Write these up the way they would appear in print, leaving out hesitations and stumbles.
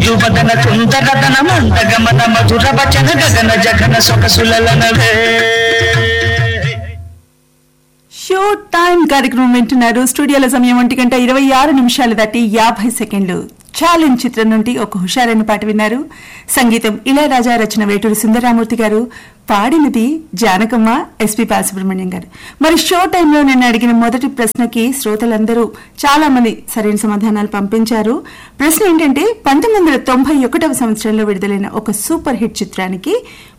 కుంజు వదన కుందరదన మందగమన మధుర వచన గగన జగన సొగసులనవే. Show time కార్యక్రమం వింటున్నారు. స్టూడియోలో సమయం 1:26 దాటి 50 సెకండ్లు. ఛాలెంజ్ చిత్రం నుండి ఒక హుషారైన పాట విన్నారు. సంగీతం ఇళయరాజా, రచన వేటూరి సుందరరామూర్తి గారు, పాడినది జానకమ్మ, ఎస్పి బాలసుబ్రహ్మణ్యం గారు. మరి షో టైంలో నేను అడిగిన మొదటి ప్రశ్నకి శ్రోతలందరూ చాలా మంది సరైన సమాధానాలు పంపించారు. ప్రశ్న ఏంటంటే 1991 సంవత్సరంలో విడుదలైన ఒక సూపర్ హిట్ చిత్రానికి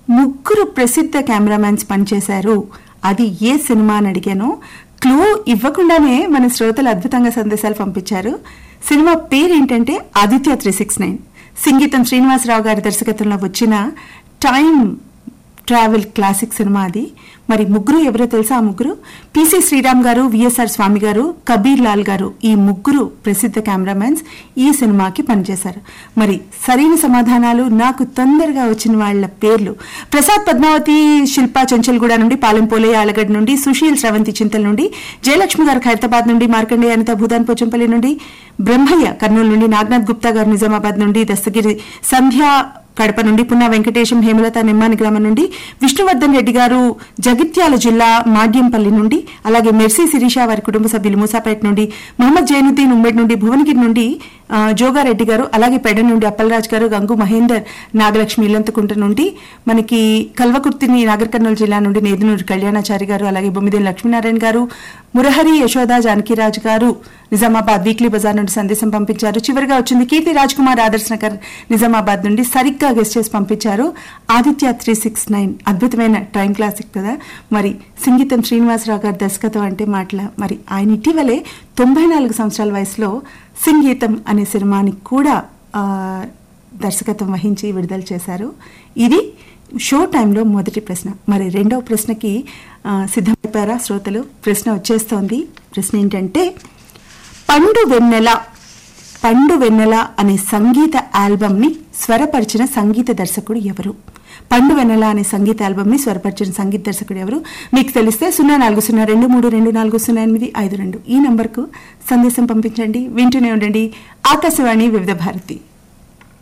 3 ప్రసిద్ధ కెమెరామ్యాన్స్ పనిచేశారు. అది ఏ సినిమా అని అడిగాను. క్లూ ఇవ్వకుండానే మన శ్రోతలు అద్భుతంగా సందేశాలు పంపించారు. సినిమా పేరేంటంటే ఆదిత్య 369. సంగీతం శ్రీనివాసరావు గారి దర్శకత్వంలో వచ్చిన టైం ట్రావెల్ క్లాసిక్ సినిమా అది. మరి 3 ఎవరో తెలుసా? ఆ 3 పిసి శ్రీరామ్ గారు, విఎస్ఆర్ స్వామి గారు, కబీర్ లాల్ గారు. ఈ 3 ప్రసిద్ధ కెమెరామెన్స్ ఈ సినిమాకి పనిచేశారు. మరి సరైన సమాధానాలు నాకు తొందరగా వచ్చిన వాళ్ల పేర్లు: ప్రసాద్ పద్మావతి, శిల్పా చెంచల్గూడ నుండి, పాలెం పోలయ్య ఆలగడ్ నుండి, సుశీల్ శ్రవంతి చింతల్ నుండి, జయలక్ష్మి గారు ఖైరతాబాద్ నుండి, మార్కండేయ అనిత భూదాన్ పోచంపల్లి నుండి, బ్రహ్మయ్య కర్నూలు నుండి, నాగనాథ్ గుప్తా గారు నిజామాబాద్ నుండి, దస్తగిరి సంధ్య కడప నుండి, పున్నా వెంకటేశం, హేమలత నిమ్మాని గ్రామం నుండి, విష్ణువర్ధన్ రెడ్డి గారు జగిత్యాల జిల్లా మాడ్యంపల్లి నుండి, అలాగే మెర్సీ శిరీష వారి కుటుంబ సభ్యులు మూసాపేట నుండి, మహమ్మద్ జైనుద్దీన్ ఉమ్మడి నుండి, భువనగిరి నుండి జోగారెడ్డి గారు, అలాగే పెడ నుండి అప్పలరాజ్ గారు, గంగు మహేందర్, నాగలక్ష్మి ఇల్లంతకుంట నుండి, మనకి కల్వకుర్తిని నాగర్ కర్నూలు జిల్లా నుండి నేదునూరు కళ్యాణాచారి గారు, అలాగే బొమ్మిదేని లక్ష్మీనారాయణ గారు, మురహరి యశోద జానకిరాజ్ గారు నిజామాబాద్ వీక్లీ బజార్ నుండి సందేశం పంపించారు. చివరిగా వచ్చింది కీర్తి రాజ్ కుమార్, ఆదర్శ్ నగర్ నిజామాబాద్ నుండి. సరిగ్గా గెస్ట్ చేసి పంపించారు. ఆదిత్య 369 అద్భుతమైన టైం క్లాసిక్ కదా. మరి సంగీతం శ్రీనివాసరావు గారి దర్శకత్వం అంటే మాటల. మరి ఆయన ఇటీవలే 94 సంవత్సరాల వయసులో సంగీతం అనే సినిమాని కూడా దర్శకత్వం వహించి విడుదల చేశారు. ఇది షో టైంలో మొదటి ప్రశ్న. మరి రెండవ ప్రశ్నకి సిద్ధమైపోయారా శ్రోతలు? ప్రశ్న వచ్చేస్తోంది. ప్రశ్న ఏంటంటే పండు వెన్నెల అనే సంగీత ఆల్బమ్ ని స్వరపరిచిన సంగీత దర్శకుడు ఎవరు? పండు వెన్నెల అనే సంగీత ఆల్బమ్ ని స్వరపరిచిన సంగీత దర్శకుడు ఎవరు? మీకు తెలిస్తే 040223200852 ఈ నంబర్కు సందేశం పంపించండి. వింటూనే ఉండండి ఆకాశవాణి వివిధ భారతి.